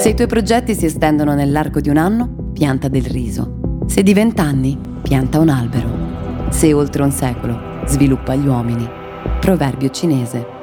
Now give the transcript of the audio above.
Se i tuoi progetti si estendono nell'arco di un anno, pianta del riso. Se di 20 anni, pianta un albero. Se oltre un secolo, sviluppa gli uomini. Proverbio cinese.